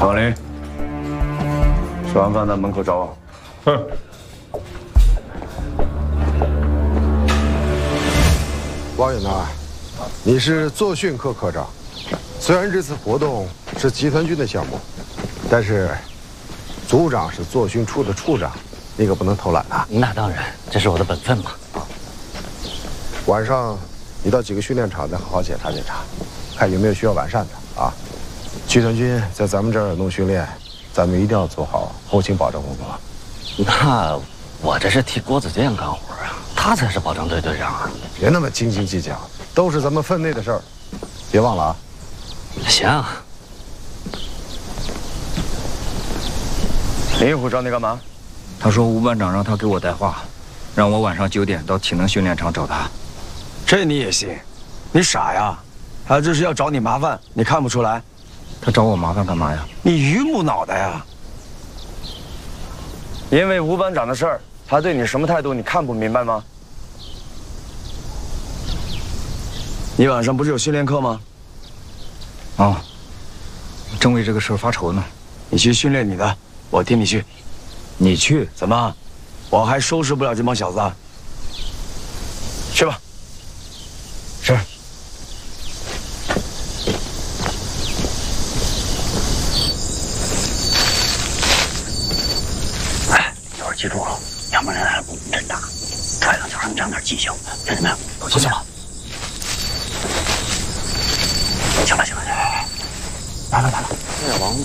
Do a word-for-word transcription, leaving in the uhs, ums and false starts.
王林，吃完饭在门口找我。哼。 王允呐，你是作训科科长，虽然这次活动是集团军的项目，但是组长是作训处的处长，你可不能偷懒啊。 那当然，这是我的本分嘛。 晚上你到几个训练场再好好检查检查，看有没有需要完善的啊。集团军在咱们这儿弄训练，咱们一定要做好后勤保障工作。 那我这是替郭子健干活啊，他才是保障队队长啊！ 别那么斤斤计较，都是咱们分内的事儿，别忘了啊。 行。 林一虎找你干嘛？ 他说吴班长让他给我带话，让我晚上九点到体能训练场找他。 这你也信？你傻呀？他这是要找你麻烦，你看不出来？ 他找我麻烦干嘛呀？ 你榆木脑袋呀！ 因为吴班长的事儿，他对你什么态度，你看不明白吗？ 你晚上不是有训练课吗？ 哦，正为这个事儿发愁呢。 你去训练你的，我替你去。 你去？ 怎么？我还收拾不了这帮小子？去吧。 是。 哎，一会儿记住了，杨门人来了，功真大，揣上就让你长点记性，听见没有？都记住了。行了行了，来了来了，这王。